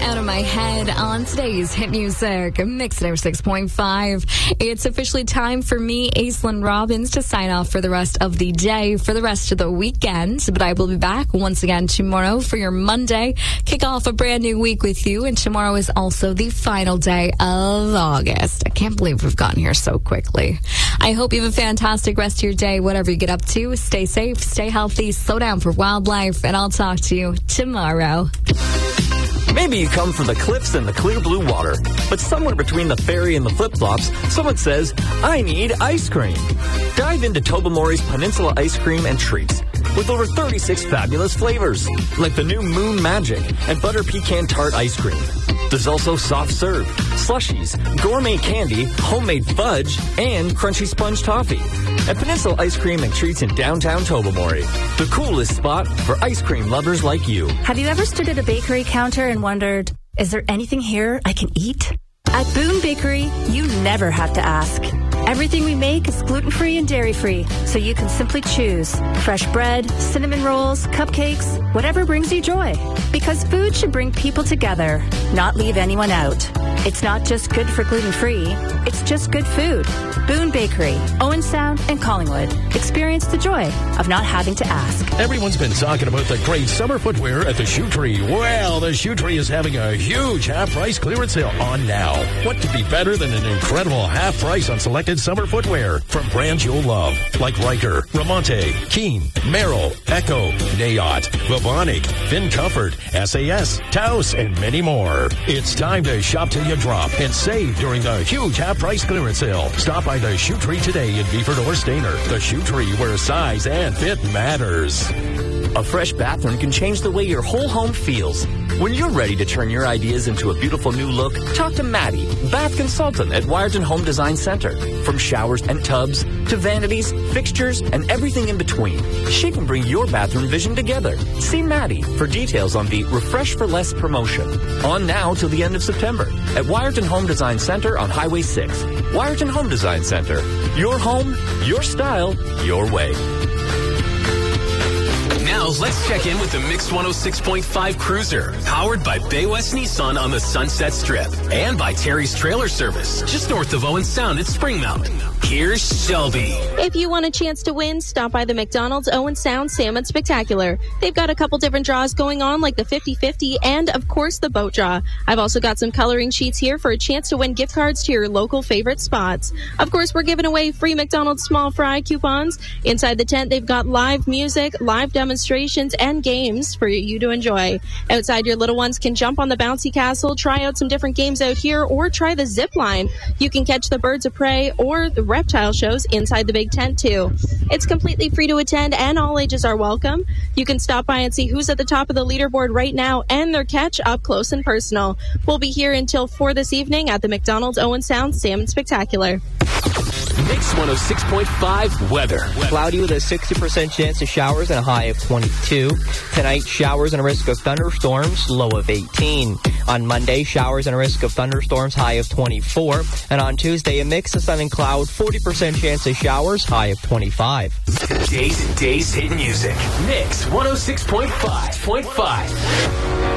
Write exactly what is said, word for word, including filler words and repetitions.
Out of My Head on today's Hit Music Mix number six point five. It's officially time for me, Aislinn Robbins, to sign off for the rest of the day, for the rest of the weekend. But I will be back once again tomorrow for your Monday. Kick off a brand new week with you. And tomorrow is also the final day of August. I can't believe we've gotten here so quickly. I hope you have a fantastic rest of your day, whatever you get up to. Stay safe, stay healthy, slow down for wildlife, and I'll talk to you tomorrow. Maybe you come from the cliffs and the clear blue water, but somewhere between the ferry and the flip-flops, someone says, I need ice cream. Dive into Tobermory's Peninsula Ice Cream and Treats with over thirty-six fabulous flavors, like the new Moon Magic and Butter Pecan Tart Ice Cream. There's also soft serve, slushies, gourmet candy, homemade fudge, and crunchy sponge toffee. At Peninsula Ice Cream and Treats in downtown Tobermory, the coolest spot for ice cream lovers like you. Have you ever stood at a bakery counter and wondered, is there anything here I can eat? At Boone Bakery, you never have to ask. Everything we make is gluten-free and dairy-free, so you can simply choose fresh bread, cinnamon rolls, cupcakes, whatever brings you joy. Because food should bring people together, not leave anyone out. It's not just good for gluten-free, it's just good food. Boone Bakery, Owen Sound, and Collingwood. Experience the joy of not having to ask. Everyone's been talking about the great summer footwear at the Shoe Tree. Well, the Shoe Tree is having a huge half-price clearance sale on now. What could be better than an incredible half price on selected summer footwear from brands you'll love, like Riker, Ramonte, Keen, Merrill, Echo, Nayot, Vivonic, Finn Comfort, S A S, Taos, and many more. It's time to shop till you drop and save during the huge half-price clearance sale. Stop by the Shoe Tree today in Beeford or Stainer. The Shoe Tree, where size and fit matters. A fresh bathroom can change the way your whole home feels. When you're ready to turn your ideas into a beautiful new look, talk to Maddie, bath consultant at Wyerton Home Design Center. From showers and tubs to vanities, fixtures, and everything in between, she can bring your bathroom vision together. See Maddie for details on the Refresh for Less promotion. On now till the end of September at Wyerton Home Design Center on Highway six. Wyerton Home Design Center. Your home, your style, your way. Now, let's check in with the Mix one oh six point five Cruiser, powered by Bay West Nissan on the Sunset Strip and by Terry's Trailer Service, just north of Owen Sound at Springmount. Here's Shelby. If you want a chance to win, stop by the McDonald's Owen Sound Salmon Spectacular. They've got a couple different draws going on, like the fifty-fifty and, of course, the boat draw. I've also got some coloring sheets here for a chance to win gift cards to your local favorite spots. Of course, we're giving away free McDonald's small fry coupons. Inside the tent, they've got live music, live demonstrations, and games for you to enjoy. Outside, your little ones can jump on the bouncy castle, try out some different games out here, or try the zip line. You can catch the birds of prey or the reptile shows inside the big tent too. It's completely free to attend and all ages are welcome. You can stop by and see who's at the top of the leaderboard right now and their catch up close and personal. We'll be here until four this evening at the McDonald's Owen Sound Salmon Spectacular. Mix one oh six point five weather. Cloudy with a sixty percent chance of showers and a high of twenty-two. Tonight, showers and a risk of thunderstorms, low of eighteen. On Monday, showers and a risk of thunderstorms, high of twenty-four. And on Tuesday, a mix of sun and cloud, forty percent chance of showers, high of twenty-five. Today's Today's Hit Music. Mix one oh six point five.